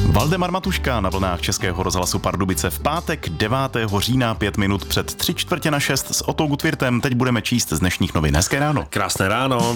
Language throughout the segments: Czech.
Valdemar Matuška na vlnách Českého rozhlasu Pardubice v pátek 9. října 5 minut před 3:45 s Otou Gutwirtem. Teď budeme číst z dnešních novin. Hezké ráno. Krásné ráno.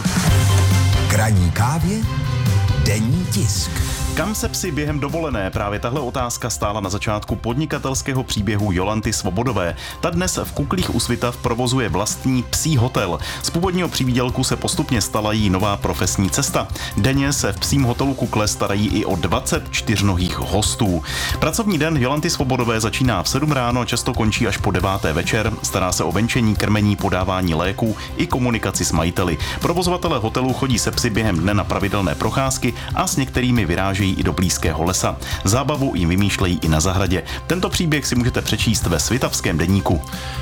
K ranní kávě denní tisk. Kam se psi během dovolené? Právě tahle otázka stála na začátku podnikatelského příběhu Jolanty Svobodové. Ta dnes v Kuklích u Svitav provozuje vlastní psí hotel. Z původního přivýdělku se postupně stala jí nová profesní cesta. Denně se v psím hotelu Kukle starají i o 20 čtyřnohých hostů. Pracovní den Jolanty Svobodové začíná v 7 ráno, často končí až po 9. večer. Stará se o venčení, krmení, podávání léků i komunikaci s majiteli. Provozovatelé hotelu chodí se psy během dne na pravidelné procházky a s některými vyrážejí i do blízkého lesa. Zábavu jim vymýšlejí i na zahradě. Tento příběh si můžete přečíst ve Svitavském deníku.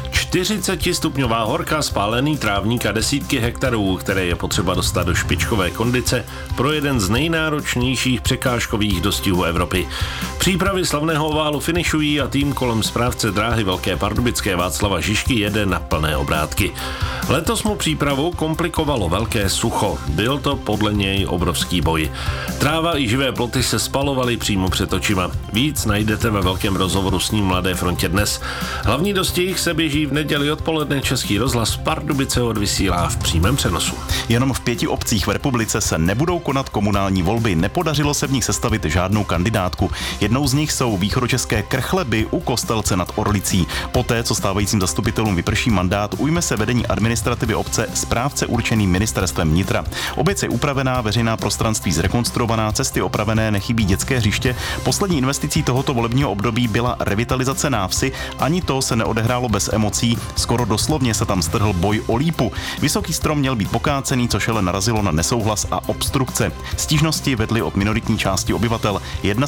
40stupňová horka, spálený trávník a desítky hektarů, které je potřeba dostat do špičkové kondice pro jeden z nejnáročnějších překážkových dostihů Evropy. Přípravy slavného oválu finišují a tým kolem správce dráhy Velké Pardubické Václava Žižky jede na plné obrátky. Letos mu přípravu komplikovalo velké sucho. Byl to podle něj obrovský boj. Tráva i živé ploty se spalovaly přímo před očima. Víc najdete ve velkém rozhovoru s ním Mladé frontě dnes. Hlavní dostih se běží v neděli odpoledne. Český rozhlas Pardubice odvysílá v přímém přenosu. Jenom v 5 obcích v republice se nebudou konat komunální volby. Nepodařilo se v nich sestavit žádnou kandidátku. Jednou z nich jsou východočeské Krchleby u Kostelce nad Orlicí. Poté, co stávajícím zastupitelům vyprší mandát, ujme se vedení administrativy obce správce určený ministerstvem vnitra. Obec je upravená, veřejná prostranství zrekonstruovaná, cesty opravené, nechybí dětské hřiště. Poslední investicí tohoto volebního období byla revitalizace návsi. Ani to se neodehrálo bez emocí. Skoro doslovně se tam strhl boj o lípu. Vysoký strom měl být pokácený, což ale narazilo na nesouhlas a obstrukce. Stížnosti vedly od minoritní části obyvatel.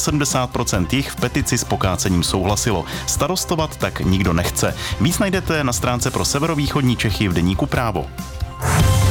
71% jich v petici s pokácením souhlasilo. Starostovat tak nikdo nechce. Víc najdete na stránce pro severovýchodní Čechy v deníku Právo.